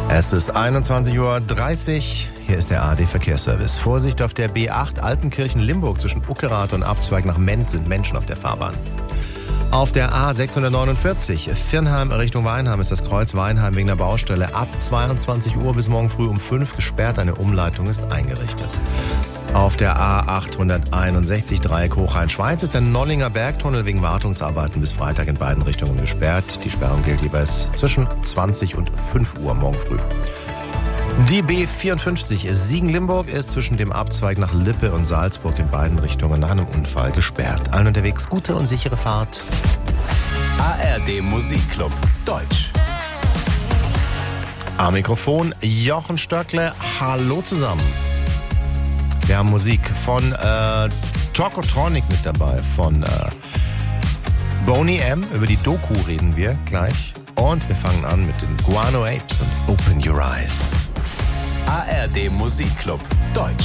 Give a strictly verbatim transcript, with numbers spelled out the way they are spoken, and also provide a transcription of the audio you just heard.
Es ist einundzwanzig Uhr dreißig. Hier ist der A R D-Verkehrsservice. Vorsicht auf der B acht Altenkirchen-Limburg zwischen Uckerath und Abzweig nach Ment sind Menschen auf der Fahrbahn. Auf der A sechshundertneunundvierzig Viernheim Richtung Weinheim ist das Kreuz Weinheim wegen der Baustelle ab zweiundzwanzig Uhr bis morgen früh um fünf gesperrt. Eine Umleitung ist eingerichtet. Auf der A achthunderteinundsechzig Dreieck Hochrhein-Schweiz ist der Nollinger Bergtunnel wegen Wartungsarbeiten bis Freitag in beiden Richtungen gesperrt. Die Sperrung gilt jeweils zwischen zwanzig und fünf Uhr morgen früh. Die B vierundfünfzig Siegen-Limburg ist zwischen dem Abzweig nach Lippe und Salzburg in beiden Richtungen nach einem Unfall gesperrt. Allen unterwegs gute und sichere Fahrt. A R D Musikclub Deutsch. Am Mikrofon Jochen Stöckle. Hallo zusammen. Wir haben Musik von äh, Tokotronic mit dabei, von äh, Boney M. Über die Doku reden wir gleich. Und wir fangen an mit den Guano Apes und Open Your Eyes. A R D Musikclub Deutsch.